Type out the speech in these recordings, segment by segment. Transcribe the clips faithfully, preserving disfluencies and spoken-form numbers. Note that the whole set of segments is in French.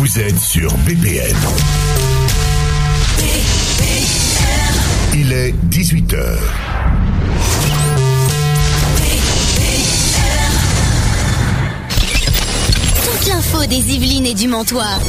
Vous êtes sur B P M. B P M. Il est dix-huit heures. Toute l'info des Yvelines et du Mantois.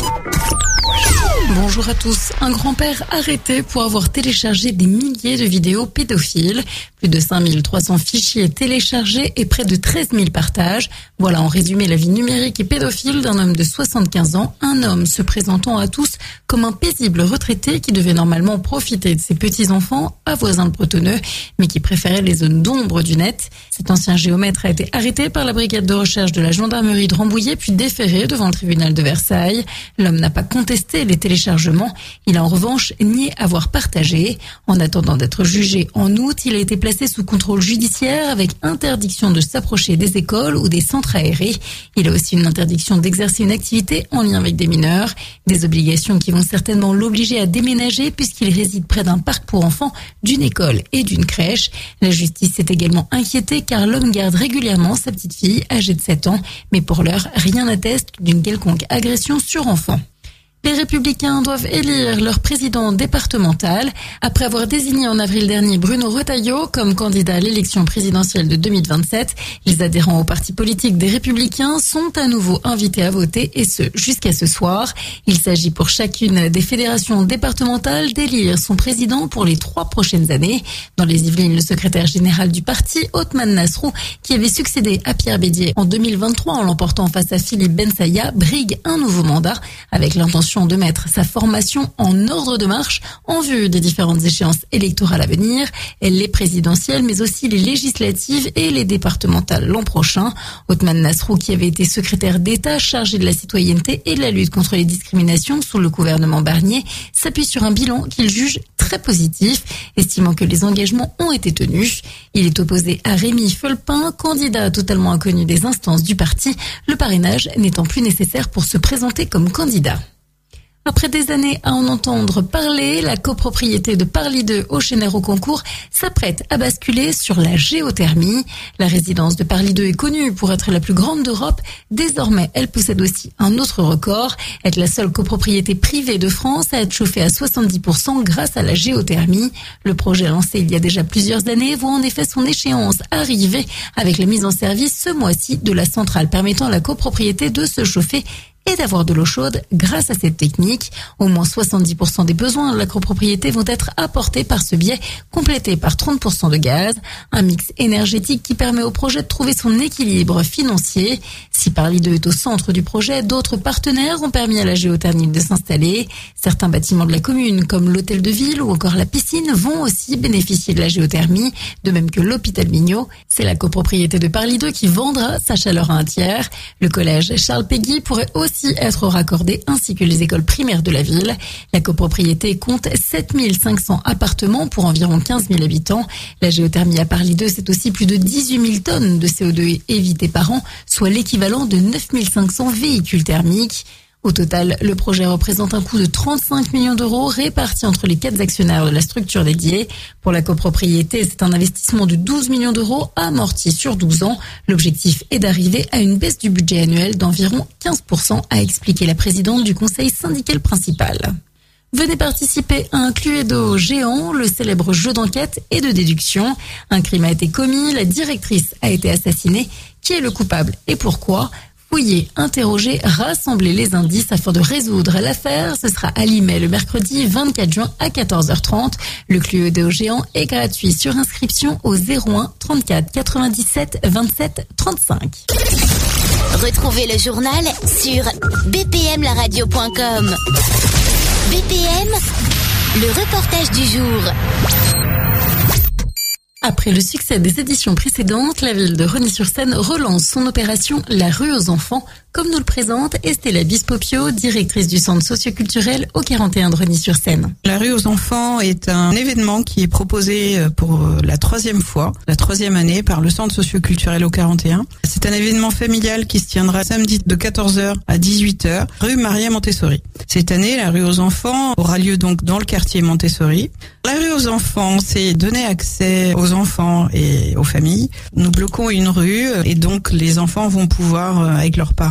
Bonjour à tous. Un grand-père arrêté pour avoir téléchargé des milliers de vidéos pédophiles. Plus de cinq mille trois cents fichiers téléchargés et près de treize mille partages. Voilà en résumé la vie numérique et pédophile d'un homme de soixante-quinze ans. Un homme se présentant à tous comme un paisible retraité qui devait normalement profiter de ses petits-enfants à Voisins-le-Bretonneux, mais qui préférait les zones d'ombre du net. Cet ancien géomètre a été arrêté par la brigade de recherche de la gendarmerie de Rambouillet puis déféré devant le tribunal de Versailles. L'homme n'a pas contesté les téléchargements. Il a en revanche nié avoir partagé. En attendant d'être jugé en août, il a été placé sous contrôle judiciaire avec interdiction de s'approcher des écoles ou des centres aérés. Il a aussi une interdiction d'exercer une activité en lien avec des mineurs. Des obligations qui vont certainement l'obliger à déménager puisqu'il réside près d'un parc pour enfants, d'une école et d'une crèche. La justice s'est également inquiétée car l'homme garde régulièrement sa petite fille âgée de sept ans. Mais pour l'heure, rien n'atteste d'une quelconque agression sur enfant. Les Républicains doivent élire leur président départemental. Après avoir désigné en avril dernier Bruno Retailleau comme candidat à l'élection présidentielle de deux mille vingt-sept, les adhérents au parti politique des Républicains sont à nouveau invités à voter et ce, jusqu'à ce soir. Il s'agit pour chacune des fédérations départementales d'élire son président pour les trois prochaines années. Dans les Yvelines, le secrétaire général du parti, Othman Nasrou, qui avait succédé à Pierre Bédier en deux mille vingt-trois en l'emportant face à Philippe Bensaïa, brigue un nouveau mandat avec l'intention de mettre sa formation en ordre de marche en vue des différentes échéances électorales à venir, les présidentielles mais aussi les législatives et les départementales l'an prochain. Othman Nasrou, qui avait été secrétaire d'État chargé de la citoyenneté et de la lutte contre les discriminations sous le gouvernement Barnier, s'appuie sur un bilan qu'il juge très positif, estimant que les engagements ont été tenus. Il est opposé à Rémi Fulpin, candidat totalement inconnu des instances du parti, le parrainage n'étant plus nécessaire pour se présenter comme candidat. Après des années à en entendre parler, la copropriété de Parly deux au Chénère-au-Concours s'apprête à basculer sur la géothermie. La résidence de Parly deux est connue pour être la plus grande d'Europe. Désormais, elle possède aussi un autre record, être la seule copropriété privée de France à être chauffée à soixante-dix pour cent grâce à la géothermie. Le projet lancé il y a déjà plusieurs années voit en effet son échéance arriver avec la mise en service ce mois-ci de la centrale permettant à la copropriété de se chauffer et d'avoir de l'eau chaude grâce à cette technique. Au moins soixante-dix pour cent des besoins de la copropriété vont être apportés par ce biais, complété par trente pour cent de gaz. Un mix énergétique qui permet au projet de trouver son équilibre financier. Si Parly deux est au centre du projet, d'autres partenaires ont permis à la géothermie de s'installer. Certains bâtiments de la commune, comme l'hôtel de ville ou encore la piscine, vont aussi bénéficier de la géothermie, de même que l'hôpital Mignot. C'est la copropriété de Parly deux qui vendra sa chaleur à un tiers. Le collège Charles Péguy pourrait aussi être raccordé ainsi que les écoles primaires de la ville. La copropriété compte sept mille cinq cents appartements pour environ quinze mille habitants. La géothermie à Parly deux, c'est aussi plus de dix-huit mille tonnes de C O deux évitées par an, soit l'équivalent de neuf mille cinq cents véhicules thermiques. Au total, le projet représente un coût de trente-cinq millions d'euros répartis entre les quatre actionnaires de la structure dédiée. Pour la copropriété, c'est un investissement de douze millions d'euros amorti sur douze ans. L'objectif est d'arriver à une baisse du budget annuel d'environ quinze pour cent, a expliqué la présidente du conseil syndical principal. Venez participer à un Cluedo géant, le célèbre jeu d'enquête et de déduction. Un crime a été commis, la directrice a été assassinée. Qui est le coupable et pourquoi ? Fouiller, interroger, rassembler les indices afin de résoudre l'affaire. Ce sera à Limay le mercredi vingt-quatre juin à quatorze heures trente. Le Cluedo géant est gratuit sur inscription au zéro un trente-quatre quatre-vingt-dix-sept vingt-sept trente-cinq. Retrouvez le journal sur b p m la radio point com. B P M, le reportage du jour. Après le succès des éditions précédentes, la ville de Rosny-sur-Seine relance son opération La rue aux enfants, comme nous le présente Estella Bispopio, directrice du centre socioculturel au quarante et un de Rosny-sur-Seine. La rue aux enfants est un événement qui est proposé pour la troisième fois, la troisième année, par le centre socioculturel au quarante et un. C'est un événement familial qui se tiendra samedi de quatorze heures à dix-huit heures, rue Maria Montessori. Cette année, la rue aux enfants aura lieu donc dans le quartier Montessori. La rue aux enfants, c'est donner accès aux enfants et aux familles. Nous bloquons une rue et donc les enfants vont pouvoir, avec leurs parents,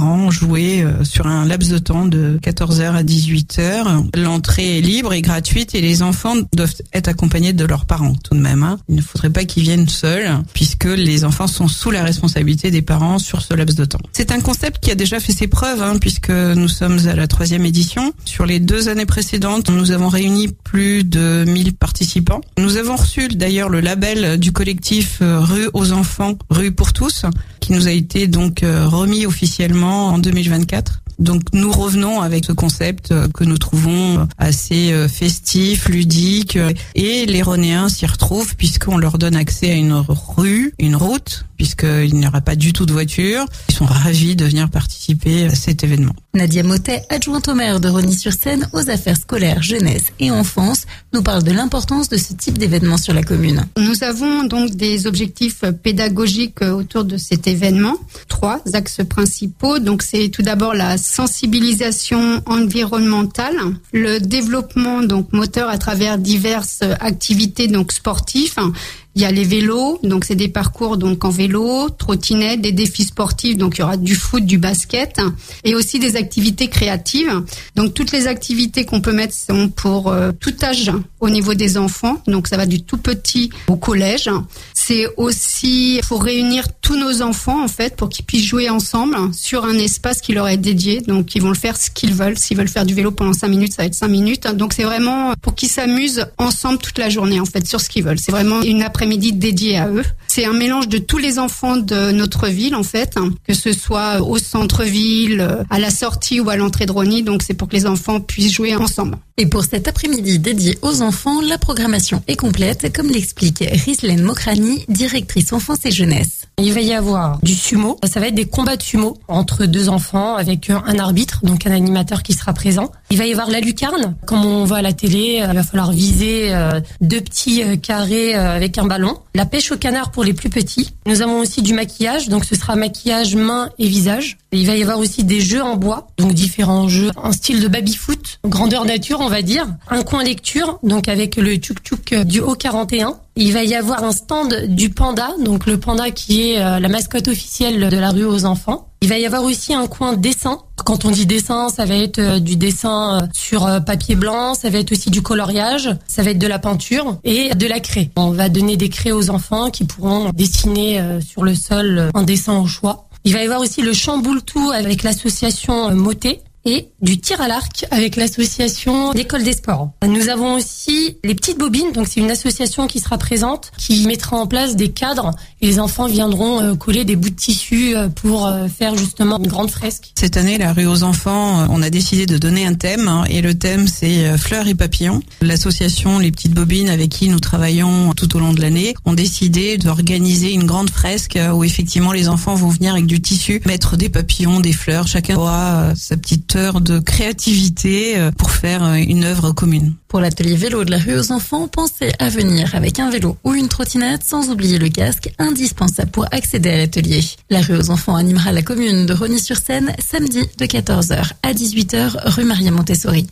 parents jouer sur un laps de temps de quatorze heures à dix-huit heures. L'entrée est libre et gratuite et les enfants doivent être accompagnés de leurs parents tout de même. Hein. Il ne faudrait pas qu'ils viennent seuls puisque les enfants sont sous la responsabilité des parents sur ce laps de temps. C'est un concept qui a déjà fait ses preuves hein, puisque nous sommes à la troisième édition. Sur les deux années précédentes, nous avons réuni plus de mille participants. Nous avons reçu d'ailleurs le label du collectif Rue aux enfants, Rue pour tous, qui nous a été donc remis officiellement en deux mille vingt-quatre. Donc nous revenons avec ce concept que nous trouvons assez festif, ludique, et les Ronéens s'y retrouvent puisqu'on leur donne accès à une rue, une route, puisqu'il n'y aura pas du tout de voiture. Ils sont ravis de venir participer à cet événement. Nadia Motet, adjointe au maire de Rosny-sur-Seine aux affaires scolaires, jeunesse et enfance, nous parle de l'importance de ce type d'événement sur la commune. Nous avons donc des objectifs pédagogiques autour de cet événement. Trois axes principaux. Donc c'est tout d'abord la sensibilisation environnementale, le développement donc moteur à travers diverses activités donc sportives. Il y a les vélos, donc c'est des parcours donc en vélo, trottinette, des défis sportifs, donc il y aura du foot, du basket, et aussi des activités créatives. Donc toutes les activités qu'on peut mettre sont pour euh, tout âge au niveau des enfants, donc ça va du tout petit au collège. C'est aussi pour réunir tous nos enfants en fait, pour qu'ils puissent jouer ensemble sur un espace qui leur est dédié. Donc ils vont le faire ce qu'ils veulent. S'ils veulent faire du vélo pendant cinq minutes, ça va être cinq minutes. Donc c'est vraiment pour qu'ils s'amusent ensemble toute la journée en fait sur ce qu'ils veulent. C'est vraiment une après-midi dédié à eux. C'est un mélange de tous les enfants de notre ville en fait, que ce soit au centre-ville, à la sortie ou à l'entrée de Rosny. Donc c'est pour que les enfants puissent jouer ensemble. Et pour cet après-midi dédié aux enfants, la programmation est complète, comme l'explique Rislaine Mokrani, directrice enfance et jeunesse. Il va y avoir du sumo, ça va être des combats de sumo entre deux enfants avec un arbitre, donc un animateur qui sera présent. Il va y avoir la lucarne, comme on voit à la télé, il va falloir viser deux petits carrés avec un ballon. La pêche au canard pour les plus petits. Nous avons aussi du maquillage, donc ce sera maquillage main et visage. Il va y avoir aussi des jeux en bois, donc différents jeux en style de baby-foot, grandeur nature on va dire. Un coin lecture, donc avec le tchouk-tchouk du haut quarante et un. Il va y avoir un stand du panda, donc le panda qui est la mascotte officielle de la rue aux enfants. Il va y avoir aussi un coin dessin. Quand on dit dessin, ça va être du dessin sur papier blanc, ça va être aussi du coloriage, ça va être de la peinture et de la craie. On va donner des craies aux enfants qui pourront dessiner sur le sol un dessin au choix. Il va y avoir aussi le chamboule-tout avec l'association Motet et du tir à l'arc avec l'association d'école des sports. Nous avons aussi les petites bobines, donc c'est une association qui sera présente, qui mettra en place des cadres et les enfants viendront coller des bouts de tissu pour faire justement une grande fresque. Cette année, la rue aux enfants, on a décidé de donner un thème et le thème c'est fleurs et papillons. L'association Les Petites Bobines avec qui nous travaillons tout au long de l'année ont décidé d'organiser une grande fresque où effectivement les enfants vont venir avec du tissu, mettre des papillons, des fleurs, chacun aura sa petite heure de créativité pour faire une œuvre commune. Pour l'atelier vélo de la rue aux enfants, pensez à venir avec un vélo ou une trottinette sans oublier le casque indispensable pour accéder à l'atelier. La rue aux enfants animera la commune de Rosny-sur-Seine samedi de quatorze heures à dix-huit heures rue Maria Montessori.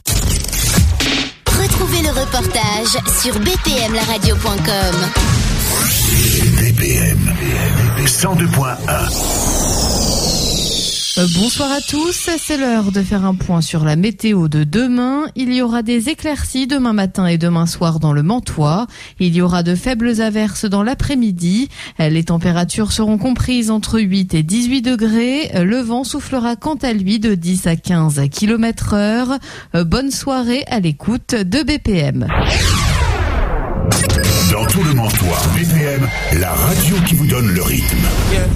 Retrouvez le reportage sur b p m la radio point com. B P M cent deux point un. Bonsoir à tous, c'est l'heure de faire un point sur la météo de demain. Il y aura des éclaircies demain matin et demain soir dans le Mantois. Il y aura de faibles averses dans l'après-midi. Les températures seront comprises entre huit et dix-huit degrés. Le vent soufflera quant à lui de dix à quinze kilomètres heure. Bonne soirée à l'écoute de B P M. Dans tout le Mantois, B P M, la radio qui vous donne le rythme.